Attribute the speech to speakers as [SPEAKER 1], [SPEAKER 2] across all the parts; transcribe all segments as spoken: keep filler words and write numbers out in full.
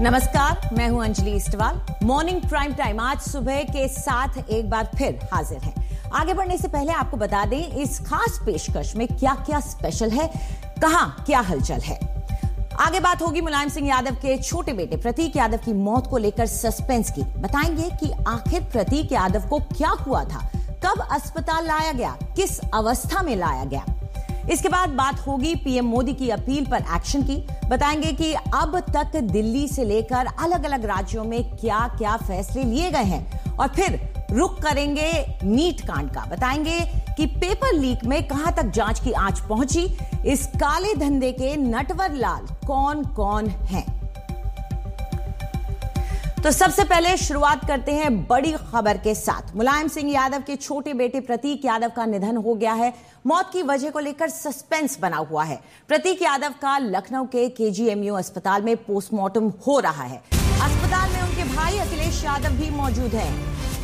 [SPEAKER 1] नमस्कार, मैं हूं अंजलि इस्टवाल। मॉर्निंग प्राइम टाइम आज सुबह के साथ एक बार फिर हाजिर है। आगे बढ़ने से पहले आपको बता दें इस खास पेशकश में क्या क्या स्पेशल है, कहां क्या हलचल है। आगे बात होगी मुलायम सिंह यादव के छोटे बेटे प्रतीक यादव की मौत को लेकर सस्पेंस की। बताएंगे कि आखिर प्रतीक यादव को क्या हुआ था, कब अस्पताल लाया गया, किस अवस्था में लाया गया। इसके बाद बात होगी पीएम मोदी की अपील पर एक्शन की। बताएंगे कि अब तक दिल्ली से लेकर अलग अलग राज्यों में क्या क्या फैसले लिए गए हैं और फिर रुक करेंगे नीट कांड का। बताएंगे कि पेपर लीक में कहां तक जांच की आंच पहुंची, इस काले धंधे के नटवर लाल कौन कौन हैं। तो सबसे पहले शुरुआत करते हैं बड़ी खबर के साथ। मुलायम सिंह यादव के छोटे बेटे प्रतीक यादव का निधन हो गया है। मौत की वजह को लेकर सस्पेंस बना हुआ है। प्रतीक यादव का लखनऊ के केजीएमयू अस्पताल में पोस्टमार्टम हो रहा है। अस्पताल में उनके भाई अखिलेश यादव भी मौजूद हैं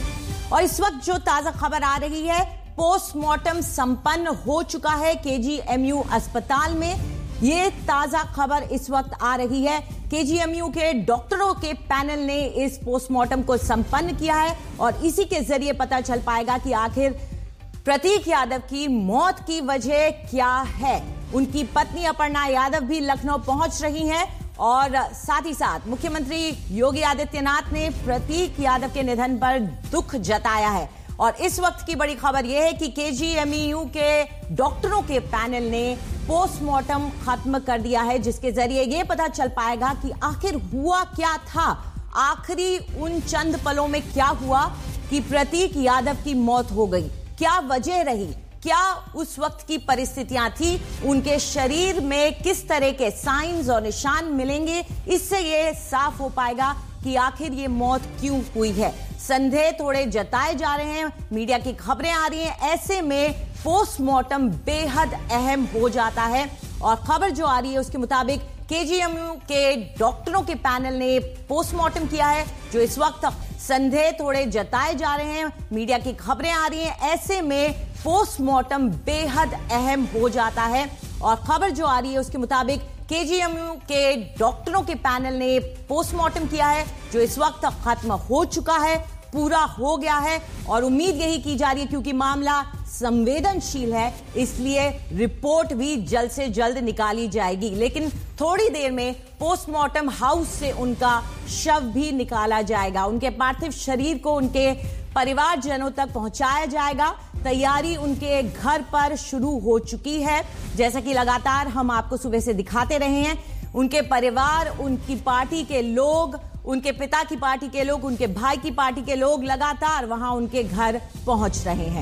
[SPEAKER 1] और इस वक्त जो ताजा खबर आ रही है, पोस्टमार्टम संपन्न हो चुका है केजीएमयू अस्पताल में। ये ताजा खबर इस वक्त आ रही है। केजीएमयू के डॉक्टरों के पैनल ने इस पोस्टमार्टम को संपन्न किया है और इसी के जरिए पता चल पाएगा कि आखिर प्रतीक यादव की मौत की वजह क्या है। उनकी पत्नी अपर्णा यादव भी लखनऊ पहुंच रही हैं और साथ ही साथ मुख्यमंत्री योगी आदित्यनाथ ने प्रतीक यादव के निधन पर दुख जताया है। और इस वक्त की बड़ी खबर यह है कि केजीएमयू के डॉक्टरों के पैनल ने पोस्टमार्टम खत्म कर दिया है, जिसके जरिए यह पता चल पाएगा कि आखिर हुआ क्या था। आखिरी उन चंद पलों में क्या हुआ कि प्रतीक यादव की मौत हो गई, क्या वजह रही, क्या उस वक्त की परिस्थितियां थी, उनके शरीर में किस तरह के साइंस और निशान मिलेंगे। इससे यह साफ हो पाएगा कि आखिर ये मौत क्यों हुई है। संदेह थोड़े जताए जा रहे हैं, मीडिया की खबरें आ रही हैं, ऐसे में पोस्टमार्टम बेहद अहम हो जाता है। और खबर जो आ रही है उसके मुताबिक केजीएमयू के डॉक्टरों के पैनल ने पोस्टमार्टम किया है, जो इस वक्त संदेह थोड़े जताए जा रहे हैं, मीडिया की खबरें आ रही हैं, ऐसे में पोस्टमार्टम बेहद अहम हो जाता है। और खबर जो आ रही है उसके मुताबिक केजीएमयू के डॉक्टरों के पैनल ने पोस्टमार्टम किया है, जो इस वक्त खत्म हो चुका है, पूरा हो गया है। और उम्मीद यही की जा रही है क्योंकि मामला संवेदनशील है, इसलिए रिपोर्ट भी जल्द से जल्द निकाली जाएगी। लेकिन थोड़ी देर में पोस्टमार्टम हाउस से उनका शव भी निकाला जाएगा, उनके पार्थिव शरीर को उनके परिवारजनों तक पहुंचाया जाएगा। तैयारी उनके घर पर शुरू हो चुकी है, जैसा कि लगातार हम आपको सुबह से दिखाते रहे हैं। उनके परिवार, उनकी पार्टी के लोग, उनके पिता की पार्टी के लोग, उनके भाई की पार्टी के लोग लगातार वहां उनके घर पहुंच रहे हैं।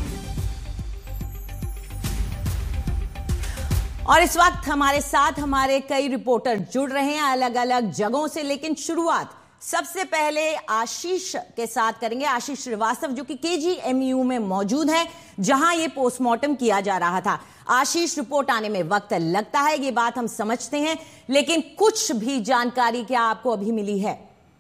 [SPEAKER 1] और इस वक्त हमारे साथ हमारे कई रिपोर्टर जुड़ रहे हैं अलग अलग जगहों से। लेकिन शुरुआत सबसे पहले आशीष के साथ करेंगे। आशीष श्रीवास्तव जो कि केजीएमयू में मौजूद हैं, जहां ये पोस्टमार्टम किया जा रहा था। आशीष, रिपोर्ट आने में वक्त लगता है, ये बात हम समझते हैं, लेकिन कुछ भी जानकारी क्या आपको अभी मिली है?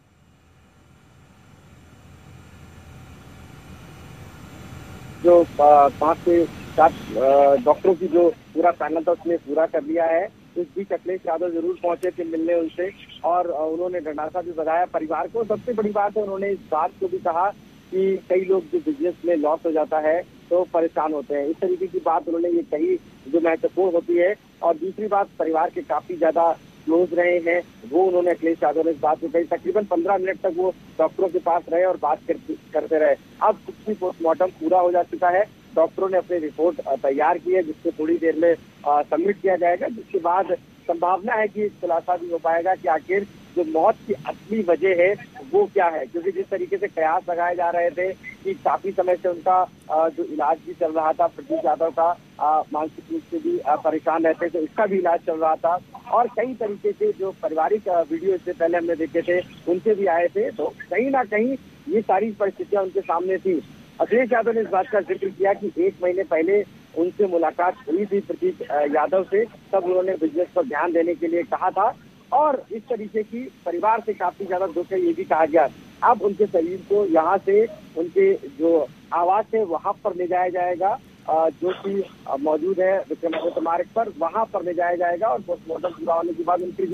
[SPEAKER 2] जो पांच से सात डॉक्टरों की जो पूरा पैनल था उसने पूरा कर लिया है। इस बीच अखिलेश यादव जरूर पहुंचे थे मिलने उनसे और उन्होंने ढंढासा भी बधाया परिवार को। सबसे बड़ी बात है, उन्होंने इस बात को भी कहा कि कई लोग जो बिजनेस में लॉस हो जाता है तो परेशान होते हैं, इस तरीके की बात उन्होंने ये कही जो महत्वपूर्ण होती है। और दूसरी बात, परिवार के काफी ज्यादा क्लोज रहे हैं वो उन्होंने अखिलेश यादव ने इस बात को कही। तकरीबन पंद्रह मिनट तक वो डॉक्टरों के पास रहे और बात कर, करते रहे। अब कुछ भी पोस्टमार्टम पूरा हो जा चुका है, डॉक्टरों ने अपनी रिपोर्ट तैयार की है, जिसको थोड़ी देर में सबमिट किया जाएगा, जिसके बाद संभावना है कि खुलासा भी हो पाएगा कि आखिर जो मौत की असली वजह है वो क्या है। क्योंकि जिस तरीके से कयास लगाए जा रहे थे कि काफी समय से उनका जो इलाज भी चल रहा था, प्रतीक यादव का मानसिक रूप से भी परेशान रहते थे, इसका भी इलाज चल रहा था। और कई तरीके से जो पारिवारिक वीडियो इससे पहले हमने देखे थे उनसे भी आए थे, तो कहीं ना कहीं ये सारी परिस्थितियां उनके सामने थी। अखिलेश यादव ने इस बात का जिक्र किया कि एक महीने पहले उनसे मुलाकात हुई थी प्रतीक यादव से, तब उन्होंने बिजनेस पर ध्यान देने के लिए कहा था। और इस तरीके की परिवार से काफी ज्यादा दुख है, ये भी कहा गया। अब उनके शरीर को यहाँ से उनके जो आवास है वहां पर ले जाया जाएगा, जो कि मौजूद है विक्रमादित्य मार्ग पर, वहां पर ले जाया जाएगा और पोस्टमार्टम पूरा होने के बाद उनकी जो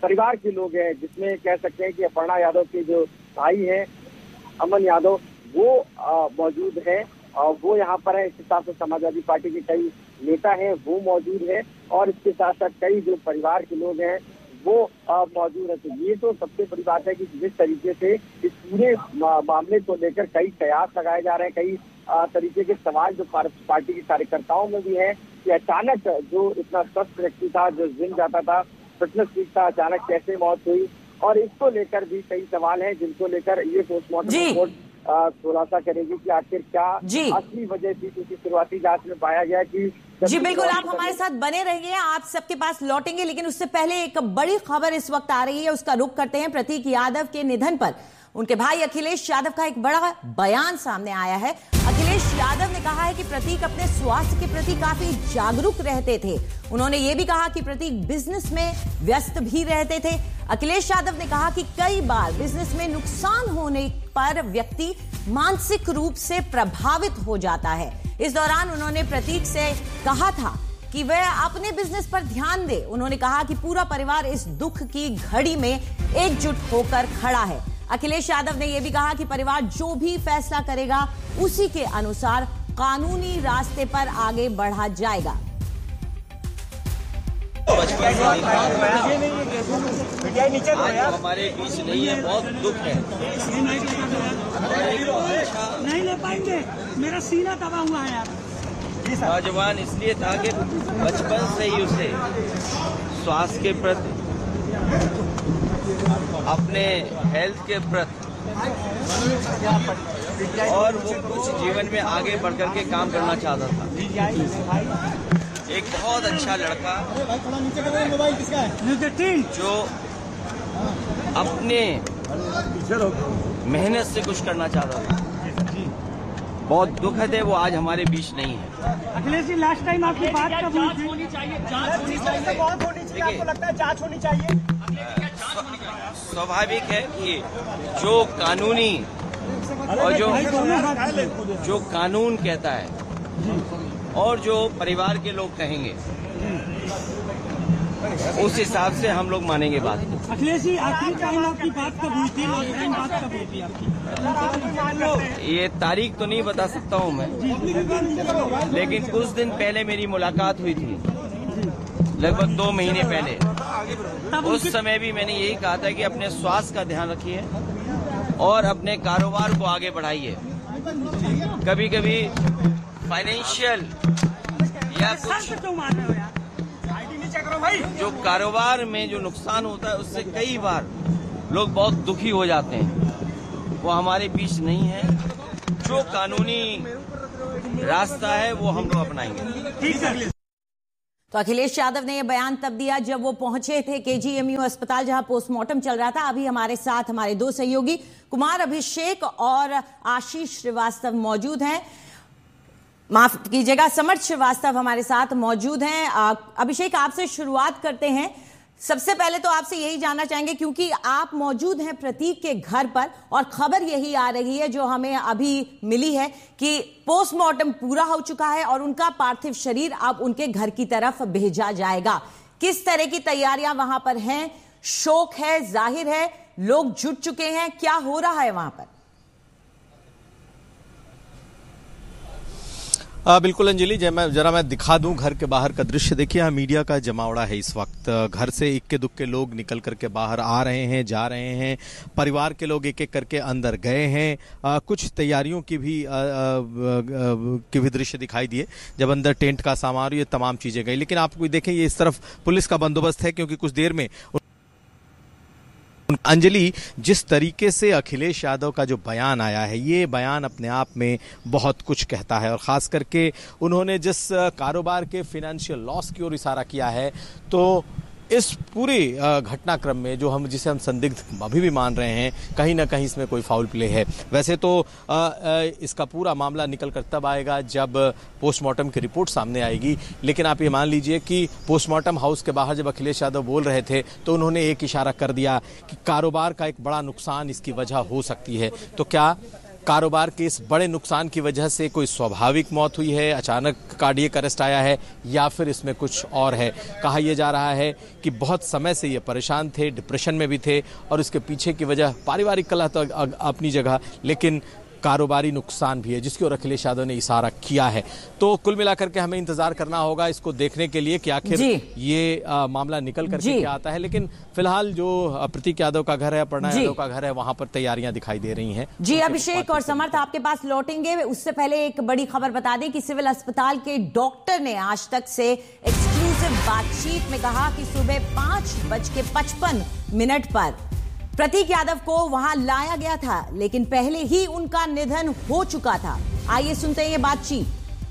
[SPEAKER 2] परिवार के लोग हैं, जिसमें कह सकते हैं कि अपर्णा यादव के जो भाई हैं अमन यादव, वो मौजूद है और वो यहाँ पर है। इसके साथ साथ समाजवादी पार्टी के कई नेता हैं वो मौजूद है और इसके साथ साथ कई जो परिवार के लोग हैं वो मौजूद है। तो ये तो सबसे बड़ी बात है कि जिस तरीके से इस पूरे मामले को लेकर कई कयास लगाए जा रहे हैं, कई तरीके के सवाल जो पार्टी के कार्यकर्ताओं में भी है कि अचानक जो इतना स्वस्थ व्यक्ति था, जो जिम जाता था, फिटनेस फ्रीक था, अचानक कैसे मौत हुई, और इसको लेकर भी कई सवाल हैं जिनको लेकर ये पोस्टमार्टम रिपोर्ट खुलासा करेगी कि आखिर क्या असली वजह थी, क्योंकि शुरुआती जांच में पाया गया कि
[SPEAKER 1] जी बिल्कुल। आप हमारे साथ बने रहिए, आप सबके पास लौटेंगे, लेकिन उससे पहले एक बड़ी खबर इस वक्त आ रही है, उसका रुख करते हैं। प्रतीक यादव के निधन पर उनके भाई अखिलेश यादव का एक बड़ा बयान सामने आया है। अखिलेश यादव ने कहा है कि प्रतीक अपने स्वास्थ्य के प्रति काफी जागरूक रहते थे। उन्होंने ये भी कहा कि प्रतीक बिजनेस में व्यस्त भी रहते थे। अखिलेश यादव ने कहा कि कई बार बिजनेस में नुकसान होने पर व्यक्ति मानसिक रूप से प्रभावित हो जाता है। इस दौरान उन्होंने प्रतीक से कहा था कि वह अपने बिजनेस पर ध्यान दे। उन्होंने कहा कि पूरा परिवार इस दुख की घड़ी में एकजुट होकर खड़ा है। अखिलेश यादव ने यह भी कहा कि परिवार जो भी फैसला करेगा उसी के अनुसार कानूनी रास्ते पर आगे बढ़ा जाएगा।
[SPEAKER 3] आज हमारे बीच नहीं है, बहुत दुख है।
[SPEAKER 4] नहीं ले पाएंगे, मेरा सीना दबा हुआ है यार।
[SPEAKER 3] नौजवान इसलिए था कि बचपन से ही उसे स्वास्थ्य के प्रति, अपने हेल्थ के प्रति, और वो कुछ जीवन में आगे बढ़कर के काम करना चाहता था। एक बहुत अच्छा लड़का जो अपने मेहनत से कुछ करना चाहता था। बहुत दुखद है वो आज हमारे बीच नहीं है।
[SPEAKER 4] अखिलेश जी, लास्ट टाइम आपकी बात कब हुई थी?
[SPEAKER 5] होनी चाहिए, जांच होनी चाहिए, बहुत होनी चाहिए। आपको लगता है जांच होनी चाहिए?
[SPEAKER 3] स्वाभाविक है कि जो कानूनी और जो जो कानून कहता है और जो परिवार के लोग कहेंगे, उस हिसाब से हम लोग मानेंगे बात को।
[SPEAKER 4] अखिलेश जी, आखिरी टाइम आपकी बात कब हुई थी? लास्ट टाइम बात कब हुई थी आपकी?
[SPEAKER 3] ये तारीख तो नहीं बता सकता हूँ मैं, लेकिन कुछ दिन पहले मेरी मुलाकात हुई थी, लगभग दो महीने पहले। उस समय भी मैंने यही कहा था कि अपने स्वास्थ्य का ध्यान रखिए और अपने कारोबार को आगे बढ़ाइए। कभी कभी फाइनेंशियल या कुछ जो कारोबार में जो नुकसान होता है, उससे कई बार लोग बहुत दुखी हो जाते हैं। वो हमारे बीच नहीं है। जो कानूनी रास्ता है वो हम लोग अपनाएंगे।
[SPEAKER 4] ठीक है।
[SPEAKER 1] तो अखिलेश यादव ने यह बयान तब दिया जब वो पहुंचे थे केजीएमयू अस्पताल, जहां पोस्टमार्टम चल रहा था। अभी हमारे साथ हमारे दो सहयोगी कुमार अभिषेक और आशीष श्रीवास्तव मौजूद हैं। माफ कीजिएगा, समर्थ श्रीवास्तव हमारे साथ मौजूद हैं। अभिषेक, आपसे शुरुआत करते हैं। सबसे पहले तो आपसे यही जानना चाहेंगे, क्योंकि आप मौजूद हैं प्रतीक के घर पर और खबर यही आ रही है जो हमें अभी मिली है कि पोस्टमार्टम पूरा हो चुका है और उनका पार्थिव शरीर अब उनके घर की तरफ भेजा जाएगा। किस तरह की तैयारियां वहां पर हैं? शोक है, जाहिर है, लोग जुट चुके हैं, क्या हो रहा है वहां पर?
[SPEAKER 6] आ, बिल्कुल अंजलि, जय मैं जरा मैं दिखा दूं घर के बाहर का दृश्य। देखिए, यहाँ मीडिया का जमावड़ा है इस वक्त। घर से इक्के दुक्के लोग निकल करके बाहर आ रहे हैं, जा रहे हैं। परिवार के लोग एक एक करके अंदर गए हैं। आ, कुछ तैयारियों की भी आ, आ, आ, की भी दृश्य दिखाई दिए जब अंदर टेंट का सामान, ये तमाम चीजें गई। लेकिन आप देखें, ये इस तरफ पुलिस का बंदोबस्त है, क्योंकि कुछ देर में अंजलि, जिस तरीके से अखिलेश यादव का जो बयान आया है, ये बयान अपने आप में बहुत कुछ कहता है। और खास करके उन्होंने जिस कारोबार के फाइनेंशियल लॉस की ओर इशारा किया है, तो इस पूरे घटनाक्रम में जो हम जिसे हम संदिग्ध अभी भी मान रहे हैं, कहीं ना कहीं इसमें कोई फाउल प्ले है। वैसे तो इसका पूरा मामला निकल कर तब आएगा जब पोस्टमार्टम की रिपोर्ट सामने आएगी। लेकिन आप ये मान लीजिए कि पोस्टमार्टम हाउस के बाहर जब अखिलेश यादव बोल रहे थे, तो उन्होंने एक इशारा कर दिया कि कारोबार का एक बड़ा नुकसान इसकी वजह हो सकती है। तो क्या कारोबार के इस बड़े नुकसान की वजह से कोई स्वाभाविक मौत हुई है, अचानक कार्डियक अरेस्ट आया है, या फिर इसमें कुछ और है। कहा यह जा रहा है कि बहुत समय से ये परेशान थे, डिप्रेशन में भी थे, और इसके पीछे की वजह पारिवारिक कलह तो अपनी जगह, लेकिन कारोबारी नुकसान भी है जिसकी ओर अखिलेश यादव ने इशारा किया है। तो कुल मिलाकर के हमें इंतजार करना होगा इसको देखने के लिए कि आखिर ये आ, मामला निकल करके क्या आता है। लेकिन फिलहाल जो प्रतीक यादव का घर है, अपर्णा यादव का घर है, वहां पर तैयारियां दिखाई दे रही हैं।
[SPEAKER 1] जी अभिषेक और समर्थ आपके पास लौटेंगे, उससे पहले एक बड़ी खबर बता दें कि सिविल अस्पताल के डॉक्टर ने आज तक से एक्सक्लूसिव बातचीत में कहा कि सुबह पांच बज के पचपन मिनट पर प्रतीक यादव को वहां लाया गया था, लेकिन पहले ही उनका निधन हो चुका था। आइए सुनते हैं ये बातचीत।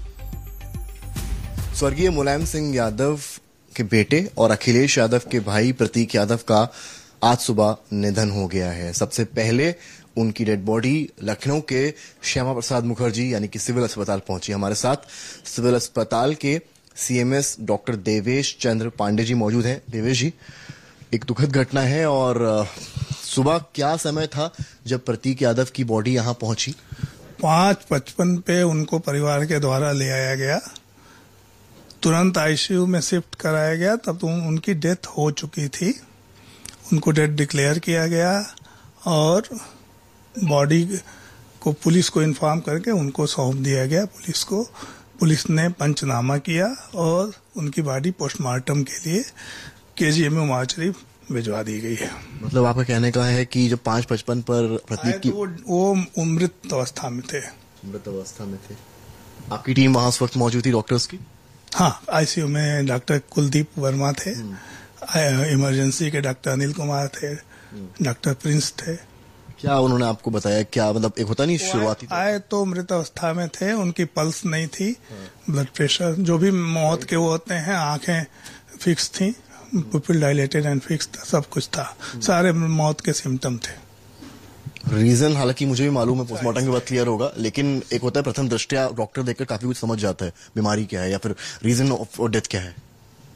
[SPEAKER 7] स्वर्गीय मुलायम सिंह यादव के बेटे और अखिलेश यादव के भाई प्रतीक यादव का आज सुबह निधन हो गया है। सबसे पहले उनकी डेड बॉडी लखनऊ के श्यामा प्रसाद मुखर्जी यानी कि सिविल अस्पताल पहुंची। हमारे साथ सिविल अस्पताल के सीएमएस डॉक्टर देवेश चंद्र पांडे जी मौजूद हैं। देवेश जी, एक दुखद घटना है, और सुबह क्या समय था जब प्रतीक यादव की बॉडी यहां पहुंची?
[SPEAKER 8] पांच पचपन पे उनको परिवार के द्वारा ले आया गया, तुरंत आईसीयू में शिफ्ट कराया गया। तब तो उनकी डेथ हो चुकी थी, उनको डेथ डिक्लेयर किया गया और बॉडी को पुलिस को इन्फॉर्म करके उनको सौंप दिया गया पुलिस को। पुलिस ने पंचनामा किया और उनकी बॉडी पोस्टमार्टम के लिए केजीएमयू मार्चरी भिजवा दी गई है।
[SPEAKER 7] मतलब आपका कहने का है कि जब पांच पचपन पर प्रतीक की
[SPEAKER 8] तो वो, वो मृत अवस्था में थे।
[SPEAKER 7] मृत अवस्था में थे। आपकी टीम वहां उस वक्त मौजूद थी डॉक्टर्स की?
[SPEAKER 8] हाँ, आईसीयू में डॉक्टर कुलदीप वर्मा थे, इमरजेंसी के डॉक्टर अनिल कुमार थे, डॉक्टर प्रिंस थे।
[SPEAKER 7] क्या उन्होंने आपको बताया? क्या मतलब एक होता नहीं शुरुआती
[SPEAKER 8] आए तो मृत अवस्था में थे, उनकी पल्स नहीं थी, ब्लड प्रेशर जो भी मौत के वो होते हैं, आंखें फिक्स थी, पुपिल डायलेटेड एंड फिक्स था, सब कुछ था, सारे मौत के सिम्टम थे।
[SPEAKER 7] रीजन हालांकि मुझे भी मालूम है, पोस्टमार्टम के बाद क्लियर होगा, लेकिन एक होता है प्रथम दृष्टया डॉक्टर देखकर काफी कुछ समझ जाता है, बीमारी क्या है या फिर रीजन ऑफ डेथ क्या है।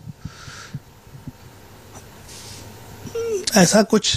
[SPEAKER 8] ऐसा कुछ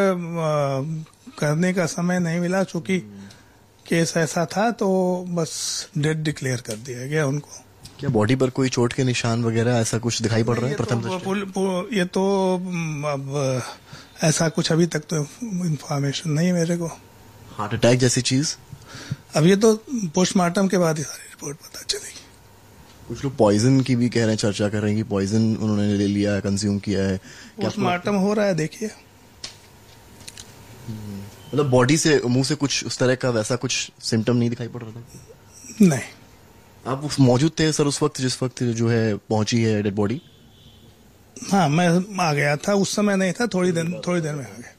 [SPEAKER 8] करने का समय नहीं मिला, चूंकि केस ऐसा था तो बस डेथ डिक्लेयर कर दिया गया उनको।
[SPEAKER 7] क्या बॉडी पर कोई चोट के निशान वगैरह ऐसा कुछ दिखाई पड़ रहा है प्रथम
[SPEAKER 8] दृष्टया? ये तो अब ऐसा कुछ अभी तक तो इंफॉर्मेशन नहीं है मेरे को।
[SPEAKER 7] हार्ट अटैक जैसी चीज?
[SPEAKER 8] अब ये तो पोस्टमार्टम के बाद ही सारी रिपोर्ट पता चलेगी।
[SPEAKER 7] कुछ लोग पॉइजन की भी कह रहे हैं, चर्चा कर रहे हैं कि पॉइजन उन्होंने ले लिया है, कंज्यूम किया है।
[SPEAKER 8] पोस्टमार्टम हो रहा है, देखिए।
[SPEAKER 7] मतलब बॉडी से, मुंह से कुछ उस तरह का वैसा कुछ सिम्टम नहीं दिखाई पड़ रहा था?
[SPEAKER 8] नहीं।
[SPEAKER 7] आप मौजूद थे सर उस वक्त जिस वक्त जो है पहुंची है डेड बॉडी?
[SPEAKER 8] हाँ, मैं आ गया था, उस समय नहीं था, थोड़ी देर थोड़ी देर में आ गया।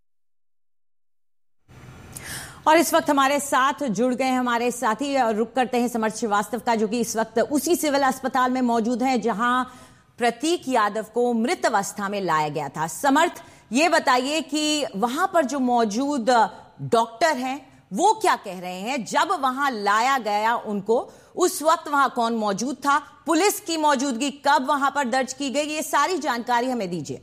[SPEAKER 1] और इस वक्त हमारे साथ जुड़ गए हमारे साथी, रुक करते हैं समर्थ श्रीवास्तव का, जो कि इस वक्त उसी सिविल अस्पताल में मौजूद हैं जहां प्रतीक यादव को मृत अवस्था में लाया गया था। समर्थ, ये बताइए कि वहां पर जो मौजूद डॉक्टर हैं वो क्या कह रहे हैं? जब वहां लाया गया उनको, उस वक्त वहां कौन मौजूद था? पुलिस की मौजूदगी कब वहां पर दर्ज की गई? ये सारी जानकारी हमें दीजिए।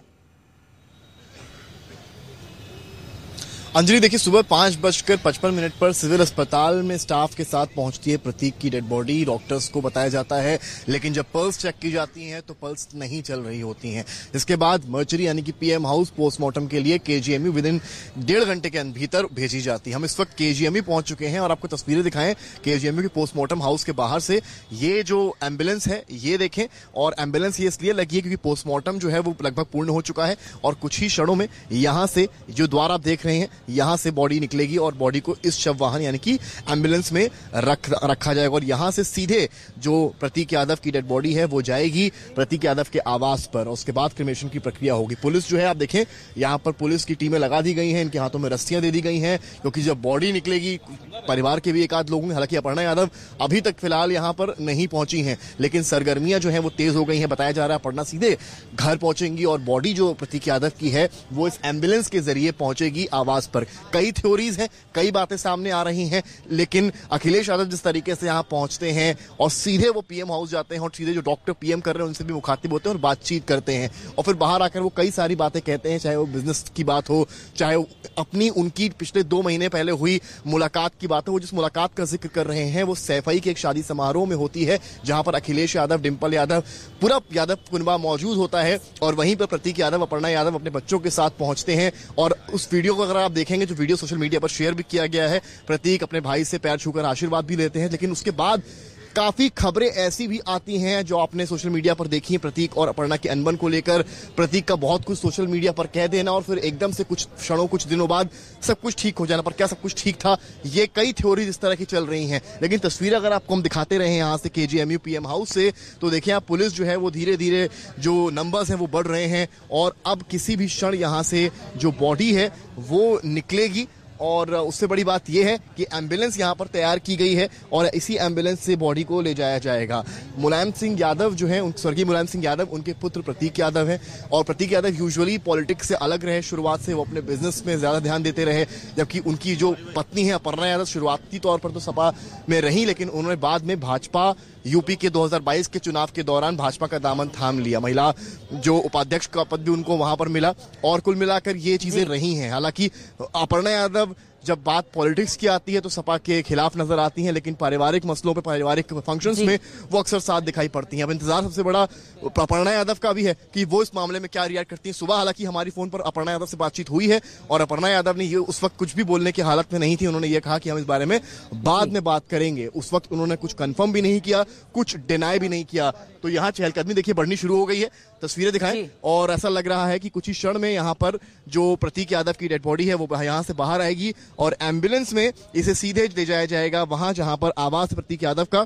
[SPEAKER 7] अंजलि, देखिए, सुबह पांच बजकर पचपन मिनट पर सिविल अस्पताल में स्टाफ के साथ पहुंचती है प्रतीक की डेड बॉडी। डॉक्टर्स को बताया जाता है, लेकिन जब पल्स चेक की जाती है तो पल्स नहीं चल रही होती हैं। इसके बाद मर्चरी यानी कि पीएम हाउस पोस्टमार्टम के लिए केजीएमयू विद इन डेढ़ घंटे के भीतर भेजी जाती है। हम इस वक्त केजीएमयू पहुंच चुके हैं और आपको तस्वीरें दिखाएं केजीएमयू के पोस्टमार्टम हाउस के बाहर से। ये जो एम्बुलेंस है ये देखें, और एम्बुलेंस ये इसलिए लगी है क्योंकि पोस्टमार्टम जो है वो लगभग पूर्ण हो चुका है और कुछ ही क्षणों में यहां से जो द्वार आप देख रहे हैं यहां से बॉडी निकलेगी और बॉडी को इस शव वाहन यानी कि एम्बुलेंस में रख रखा जाएगा और यहां से सीधे जो प्रतीक यादव की डेड बॉडी है वो जाएगी प्रतीक यादव के आवास पर। उसके बाद क्रिमेशन की प्रक्रिया होगी। पुलिस जो है, आप देखें यहां पर पुलिस की टीमें लगा दी गई हैं, इनके हाथों में रस्सियां दे दी गई हैं, क्योंकि जब बॉडी निकलेगी परिवार के भी एक आध लोग हैं। हालांकि अपर्णा यादव अभी तक फिलहाल यहां पर नहीं पहुंची हैं, लेकिन सरगर्मियां जो है वो तेज हो गई हैं। बताया जा रहा है अपर्णा सीधे घर पहुंचेंगी और बॉडी जो प्रतीक यादव की है वो इस एम्बुलेंस के जरिए पहुंचेगी आवास पर। कई थ्योरीज हैं, कई बातें सामने आ रही हैं, लेकिन अखिलेश यादव जिस तरीके से यहाँ पहुंचते हैं और सीधे वो पीएम हाउस जाते हैं और सीधे जो डॉक्टर पीएम कर रहे हैं उनसे भी मुखातिब होते हैं और बातचीत करते हैं और फिर बाहर आकर वो कई सारी बातें कहते हैं, चाहे वो बिजनेस की बात हो, चाहे अपनी उनकी पिछले दो महीने पहले हुई मुलाकात की बात हो। वो जिस मुलाकात का जिक्र कर रहे हैं वो सैफई के एक शादी समारोह में होती है, जहां पर अखिलेश यादव, डिंपल यादव, पूरा यादव कुनबा मौजूद होता है और वहीं पर प्रतीक यादव, अपर्णा यादव अपने बच्चों के साथ पहुंचते हैं। और उस वीडियो को अगर आप देखेंगे, जो वीडियो सोशल मीडिया पर शेयर भी किया गया है, प्रतीक अपने भाई से पैर छूकर आशीर्वाद भी लेते हैं। लेकिन उसके बाद काफी खबरें ऐसी भी आती हैं जो आपने सोशल मीडिया पर देखी हैं, प्रतीक और अपर्णा के अनबन को लेकर प्रतीक का बहुत कुछ सोशल मीडिया पर कह देना और फिर एकदम से कुछ क्षणों, कुछ दिनों बाद सब कुछ ठीक हो जाना। पर क्या सब कुछ ठीक था? ये कई थ्योरीज इस तरह की चल रही हैं। लेकिन तस्वीर अगर आपको हम दिखाते रहे यहाँ से केजीएमयू पीएम हाउस से, तो देखिए आप, पुलिस जो है वो धीरे धीरे जो नंबर्स हैं वो बढ़ रहे हैं और अब किसी भी क्षण यहाँ से जो बॉडी है वो निकलेगी। और उससे बड़ी बात यह है कि एम्बुलेंस यहां पर तैयार की गई है और इसी एम्बुलेंस से बॉडी को ले जाया जाएगा। मुलायम सिंह यादव जो हैं, स्वर्गीय मुलायम सिंह यादव, उनके पुत्र प्रतीक यादव हैं और प्रतीक यादव यूजुअली पॉलिटिक्स से अलग रहे। शुरुआत से वो अपने बिजनेस में ज्यादा ध्यान देते रहे, जबकि उनकी जो पत्नी है अपर्णा यादव शुरुआती तौर पर तो सपा में रही, लेकिन उन्होंने बाद में भाजपा यूपी के दो हज़ार बाईस के चुनाव के दौरान भाजपा का दामन थाम लिया। महिला जो उपाध्यक्ष का पद भी उनको वहां पर मिला और कुल मिलाकर ये चीजें रही हैं। हालांकि अपर्णा यादव जब बात पॉलिटिक्स की आती है तो सपा के खिलाफ नजर आती हैं, लेकिन पारिवारिक मसलों पे, पारिवारिक फंक्शंस में वो अक्सर साथ दिखाई पड़ती हैं। अब इंतजार सबसे बड़ा अपर्णा यादव का भी है कि वो इस मामले में क्या रिएक्ट करती हैं। सुबह हालांकि हमारी फोन पर अपर्णा यादव से बातचीत हुई है और अपर्णा यादव ने ये उस वक्त कुछ भी बोलने की हालत में नहीं थी। उन्होंने ये कहा कि हम इस बारे में बाद में बात करेंगे। उस वक्त उन्होंने कुछ कंफर्म भी नहीं किया, कुछ डिनाई भी नहीं किया। तो यहाँ चहलकदमी देखिए बढ़नी शुरू हो गई है। तस्वीरें दिखाएं और ऐसा लग रहा है कि कुछ ही क्षण में यहाँ पर जो प्रतीक यादव की डेड बॉडी है वो यहाँ से बाहर आएगी और एम्बुलेंस में इसे सीधे ले जाया जाएगा वहां जहां पर आवास प्रतीक यादव का,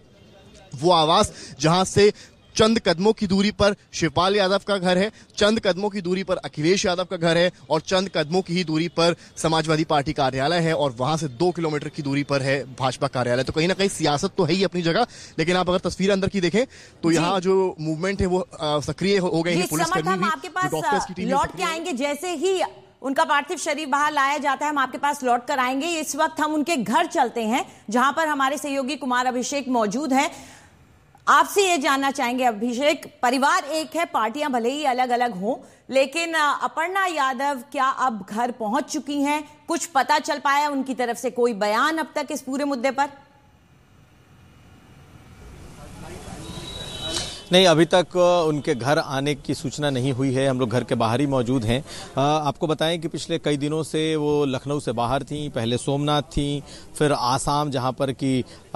[SPEAKER 7] वो आवास जहां से चंद कदमों की दूरी पर शिवपाल यादव का घर है, चंद कदमों की दूरी पर अखिलेश यादव का घर है और चंद कदमों की ही दूरी पर समाजवादी पार्टी कार्यालय है और वहां से दो किलोमीटर की दूरी पर है भाजपा कार्यालय। तो कहीं ना कहीं सियासत तो है ही अपनी जगह, लेकिन आप अगर तस्वीर अंदर की देखें तो यहाँ जो मूवमेंट है वो सक्रिय हो गए हैं। पुलिसकर्मी भी,
[SPEAKER 1] आपके पास डॉक्टर्स की टीम लौट के आएंगे। जैसे ही उनका पार्थिव शरीर बाहर लाया जाता है हम आपके पास लौट कर आएंगे। इस वक्त हम उनके घर चलते हैं जहां पर हमारे सहयोगी कुमार अभिषेक मौजूद हैं। आपसे ये जानना चाहेंगे अभिषेक, परिवार एक है, पार्टियां भले ही अलग अलग हों, लेकिन अपर्णा यादव क्या अब घर पहुंच चुकी हैं? कुछ पता चल पाया उनकी तरफ से, कोई बयान अब तक इस पूरे मुद्दे पर?
[SPEAKER 6] नहीं, अभी तक उनके घर आने की सूचना नहीं हुई है। हम लोग घर के बाहर ही मौजूद हैं। आपको बताएं कि पिछले कई दिनों से वो लखनऊ से बाहर थी, पहले सोमनाथ थी, फिर आसाम जहां पर कि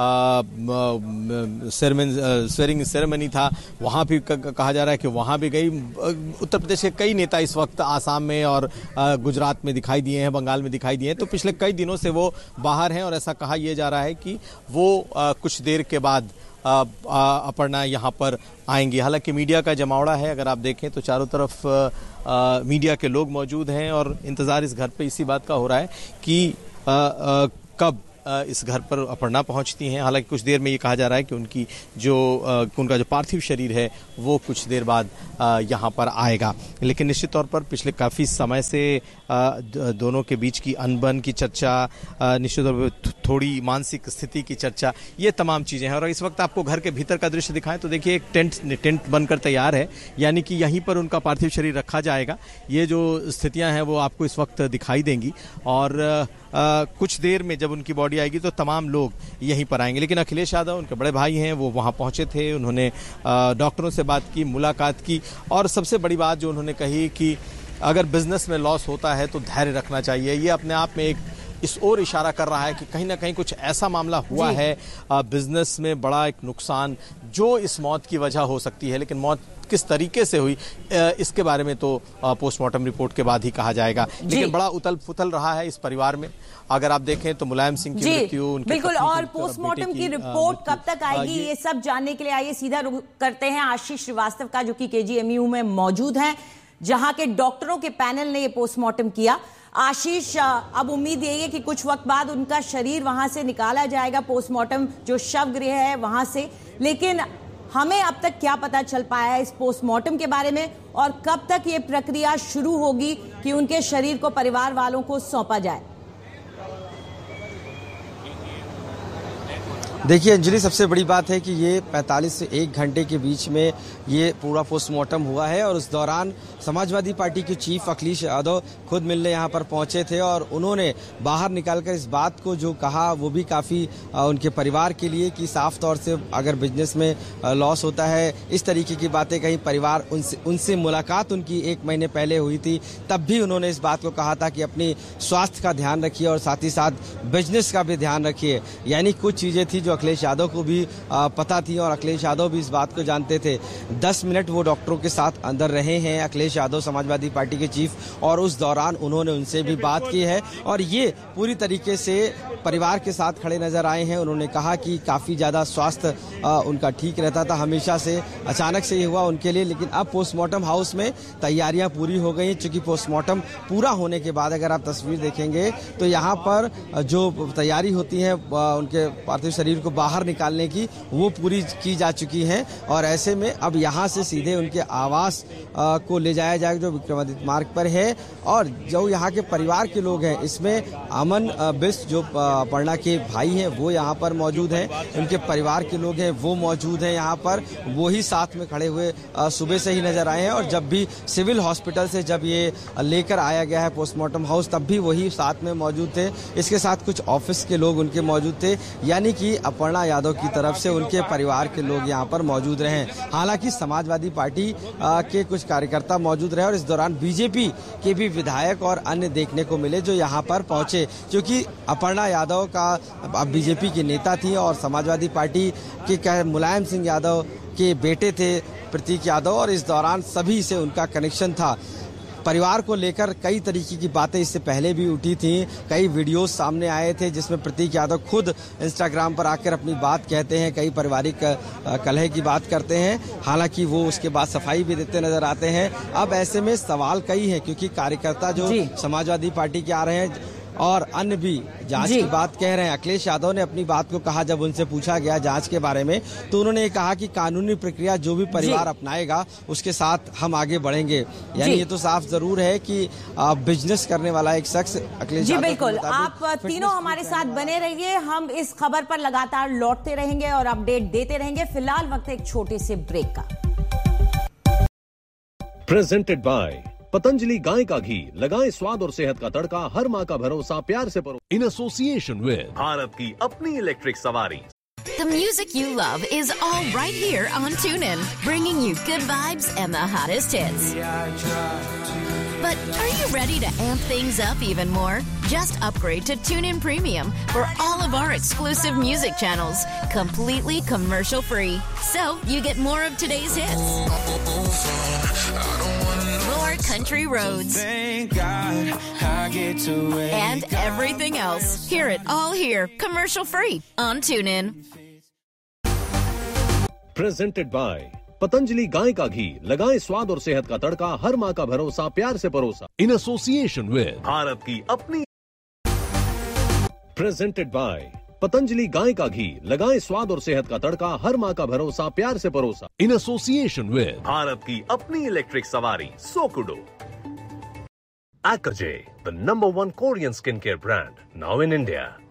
[SPEAKER 6] स्वेरिंग सेरेमनी था वहां भी कहा जा रहा है कि वहां भी गई। उत्तर प्रदेश के कई नेता इस वक्त आसाम में और गुजरात में दिखाई दिए हैं, बंगाल में दिखाई दिए हैं। तो पिछले कई दिनों से वो बाहर हैं और ऐसा कहा यह जा रहा है कि वो कुछ देर के बाद अपर्णा यहाँ पर आएंगी। हालांकि मीडिया का जमावड़ा है, अगर आप देखें तो चारों तरफ आ, मीडिया के लोग मौजूद हैं और इंतजार इस घर पे इसी बात का हो रहा है कि आ, आ, कब इस घर पर अपर्णा पहुंचती हैं। हालांकि कुछ देर में ये कहा जा रहा है कि उनकी जो उनका जो पार्थिव शरीर है वो कुछ देर बाद यहाँ पर आएगा। लेकिन निश्चित तौर पर पिछले काफ़ी समय से दोनों के बीच की अनबन की चर्चा, निश्चित तौर पर थोड़ी मानसिक स्थिति की चर्चा, ये तमाम चीज़ें हैं। और इस वक्त आपको घर के भीतर का दृश्य दिखाएं तो देखिए एक टेंट टेंट बनकर तैयार है, यानी कि यहीं पर उनका पार्थिव शरीर रखा जाएगा। ये जो स्थितियाँ हैं वो आपको इस वक्त दिखाई देंगी और आ, कुछ देर में जब उनकी बॉडी आएगी तो तमाम लोग यहीं पर आएंगे। लेकिन अखिलेश यादव, उनके बड़े भाई हैं, वो वहाँ पहुँचे थे। उन्होंने डॉक्टरों से बात की, मुलाकात की और सबसे बड़ी बात जो उन्होंने कही कि अगर बिजनेस में लॉस होता है तो धैर्य रखना चाहिए। ये अपने आप में एक इस ओर इशारा कर रहा है कि कहीं ना कहीं कुछ ऐसा मामला हुआ है बिजनेस में बड़ा एक नुकसान जो इस मौत की वजह हो सकती है। लेकिन मौत किस तरीके से हुई इसके बारे में तो पोस्टमार्टम रिपोर्ट के बाद ही कहा जाएगा। लेकिन बड़ा उथल पुथल रहा है इस परिवार में। अगर आप देखें तो मुलायम सिंह की मृत्यु,
[SPEAKER 1] बिल्कुल, और पोस्टमार्टम की रिपोर्ट कब तक आएगी ये सब जानने के लिए आइए सीधा रुख करते हैं आशीष श्रीवास्तव का, जो कि केजीएमयू में मौजूद हैं, जहां के डॉक्टरों के पैनल ने ये पोस्टमार्टम किया। आशीष, अब उम्मीद यही है कि कुछ वक्त बाद उनका शरीर वहां से निकाला जाएगा, पोस्टमार्टम जो शव गृह है वहां से। लेकिन हमें अब तक क्या पता चल पाया है इस पोस्टमार्टम के बारे में और कब तक ये प्रक्रिया शुरू होगी कि उनके शरीर को परिवार वालों को सौंपा जाए?
[SPEAKER 9] देखिए अंजलि, सबसे बड़ी बात है कि ये पैंतालीस से एक घंटे के बीच में ये पूरा पोस्टमार्टम हुआ है और उस दौरान समाजवादी पार्टी के चीफ अखिलेश यादव खुद मिलने यहाँ पर पहुंचे थे और उन्होंने बाहर निकालकर इस बात को जो कहा वो भी काफ़ी उनके परिवार के लिए कि साफ तौर से अगर बिजनेस में लॉस होता है, इस तरीके की बातें कहीं परिवार उनसे उनसे मुलाकात उनकी एक महीने पहले हुई थी, तब भी उन्होंने इस बात को कहा था कि अपनी स्वास्थ्य का ध्यान रखिए और साथ ही साथ बिजनेस का भी ध्यान रखिए। यानी कुछ चीज़ें थी जो अखिलेश यादव को भी आ, पता थी और अखिलेश यादव भी इस बात को जानते थे। दस मिनट वो डॉक्टरों के साथ अंदर रहे हैं अखिलेश यादव, समाजवादी पार्टी के चीफ, और उस दौरान उन्होंने उनसे भी बात की है और ये पूरी तरीके से परिवार के साथ खड़े नजर आए हैं। उन्होंने कहा कि काफ़ी ज़्यादा स्वास्थ्य उनका ठीक रहता था हमेशा से, अचानक से ये हुआ उनके लिए, लेकिन अब पोस्टमार्टम हाउस में तैयारियां पूरी हो गई। चूंकि पोस्टमार्टम पूरा होने के बाद अगर आप तस्वीर देखेंगे तो यहाँ पर जो तैयारी होती है उनके पार्थिव शरीर को बाहर निकालने की, वो पूरी की जा चुकी है और ऐसे में अब यहाँ से सीधे उनके आवास को ले जाया जाएगा जो विक्रमादित्य मार्ग पर है। और जो यहाँ के परिवार के लोग हैं, इसमें अमन बिष्ट जो अपर्णा के भाई हैं वो यहाँ पर मौजूद हैं, उनके परिवार के लोग हैं वो मौजूद हैं यहाँ पर, वो ही साथ में खड़े हुए सुबह से ही नजर आए हैं। और जब भी सिविल हॉस्पिटल से जब ये लेकर आया गया है पोस्टमार्टम हाउस, तब भी वही साथ में मौजूद थे। इसके साथ कुछ ऑफिस के लोग उनके मौजूद थे, यानी कि अपर्णा यादव की तरफ से उनके परिवार के लोग यहाँ पर मौजूद रहे। हालांकि समाजवादी पार्टी के कुछ कार्यकर्ता मौजूद रहे और इस दौरान बीजेपी के भी विधायक और अन्य देखने को मिले जो यहाँ पर पहुंचे, क्योंकि अपर्णा यादव का बीजेपी की नेता थी और समाजवादी पार्टी के मुलायम सिंह यादव के बेटे थे प्रतीक यादव, और इस दौरान सभी से उनका कनेक्शन था। परिवार को लेकर कई तरीके की बातें इससे पहले भी उठी थी, कई वीडियोस सामने आए थे जिसमें प्रतीक यादव खुद इंस्टाग्राम पर आकर अपनी बात कहते हैं, कई पारिवारिक कलह की बात करते हैं। हालांकि वो उसके बाद सफाई भी देते नजर आते हैं। अब ऐसे में सवाल कई हैं, क्योंकि कार्यकर्ता जो समाजवादी पार्टी के आ रहे हैं और अन्य भी जांच की बात कह रहे हैं। अखिलेश यादव ने अपनी बात को कहा, जब उनसे पूछा गया जांच के बारे में तो उन्होंने कहा कि कानूनी प्रक्रिया जो भी परिवार अपनाएगा उसके साथ हम आगे बढ़ेंगे। यानी ये तो साफ जरूर है कि बिजनेस करने वाला एक शख्स अखिलेश यादव।
[SPEAKER 1] जी बिल्कुल, आप तीनों हमारे साथ बने रहिए, हम इस खबर पर लगातार लौटते रहेंगे और अपडेट देते रहेंगे। फिलहाल वक्त एक छोटे से ब्रेक का।
[SPEAKER 10] प्रेजेंटेड बाय पतंजलि गाय का घी, लगाएं स्वाद और सेहत का तड़का, हर माँ का भरोसा, प्यार से परो। इन एसोसिएशन विद भारत की अपनी इलेक्ट्रिक सवारी।
[SPEAKER 11] The music you love is all right here on TuneIn, bringing you good vibes and the hottest hits. But are you ready to amp things up even more? Just upgrade to TuneIn Premium for all of our exclusive music channels, completely commercial free. So you get more of today's hits, more country roads, and everything else. Hear it all here, commercial free on TuneIn.
[SPEAKER 10] Presented by Patanjali गाय का घी, लगाएं स्वाद और सेहत का तड़का, हर माँ का भरोसा, प्यार से परोसा। इन एसोसिएशन विद भारत की अपनी। प्रेजेंटेड बाय पतंजलि गाय का घी, लगाएं स्वाद और सेहत का तड़का, हर माँ का भरोसा, प्यार से परोसा। इन एसोसिएशन विद भारत की अपनी इलेक्ट्रिक सवारी सोकुडो। Akaje, the number one Korean skincare brand, now in India.